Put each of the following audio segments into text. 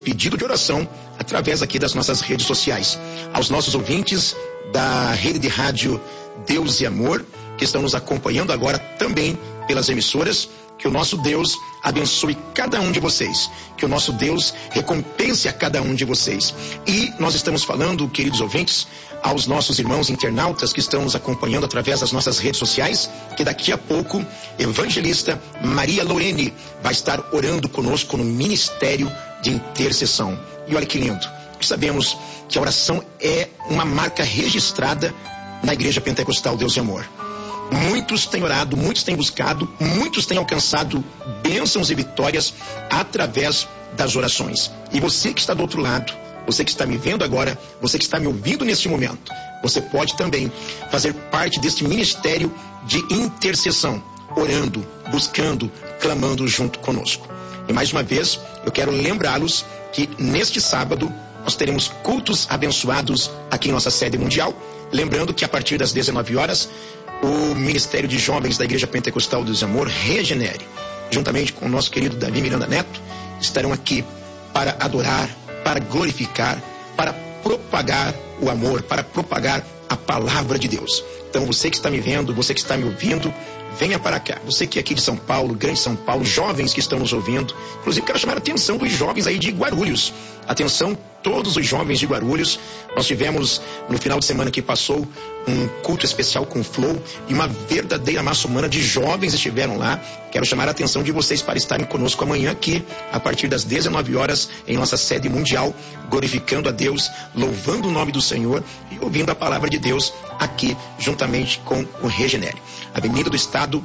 pedido de oração através aqui das nossas redes sociais. Aos nossos ouvintes da rede de rádio Deus e Amor, que estão nos acompanhando agora também pelas emissoras, que o nosso Deus abençoe cada um de vocês, que o nosso Deus recompense a cada um de vocês. E nós estamos falando, queridos ouvintes, aos nossos irmãos internautas que estão nos acompanhando através das nossas redes sociais, que daqui a pouco, evangelista Maria Lorene vai estar orando conosco no Ministério de Intercessão. E olha que lindo, sabemos que a oração é uma marca registrada na Igreja Pentecostal Deus e Amor. Muitos têm orado, muitos têm buscado, muitos têm alcançado bênçãos e vitórias através das orações. E você que está do outro lado, você que está me vendo agora, você que está me ouvindo neste momento, você pode também fazer parte deste ministério de intercessão, orando, buscando, clamando junto conosco. E mais uma vez, eu quero lembrá-los que neste sábado nós teremos cultos abençoados aqui em nossa sede mundial. Lembrando que a partir das 19 horas, o Ministério de Jovens da Igreja Pentecostal Deus e Amor, Regenere, juntamente com o nosso querido Davi Miranda Neto, estarão aqui para adorar, para glorificar, para propagar o amor, para propagar a palavra de Deus. Então você que está me vendo, você que está me ouvindo, venha para cá. Você que é aqui de São Paulo, Grande São Paulo, jovens que estão nos ouvindo. Inclusive quero chamar a atenção dos jovens aí de Guarulhos. Atenção, todos os jovens de Guarulhos. Nós tivemos no final de semana que passou um culto especial com o Flow e uma verdadeira massa humana de jovens estiveram lá. Quero chamar a atenção de vocês para estarem conosco amanhã aqui, a partir das 19 horas, em nossa sede mundial, glorificando a Deus, louvando o nome do Senhor e ouvindo a palavra de Deus aqui, juntamente com o Regenere. Avenida do Estado,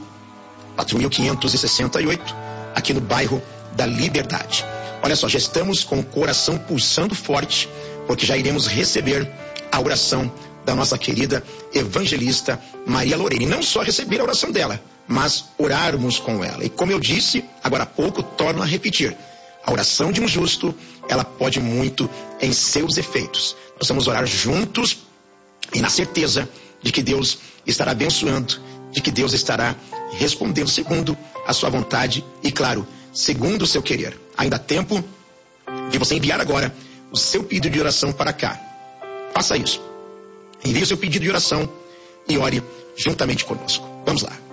4.568, aqui no bairro da Liberdade. Olha só, já estamos com o coração pulsando forte, porque já iremos receber a oração da nossa querida evangelista Maria Lorene. E não só receber a oração dela, mas orarmos com ela. E como eu disse agora há pouco, torno a repetir, a oração de um justo, ela pode muito em seus efeitos. Nós vamos orar juntos e na certeza de que Deus estará abençoando, de que Deus estará respondendo segundo a sua vontade e, claro, segundo o seu querer. Ainda há tempo de você enviar agora o seu pedido de oração para cá. Faça isso. Envie o seu pedido de oração e ore juntamente conosco. Vamos lá.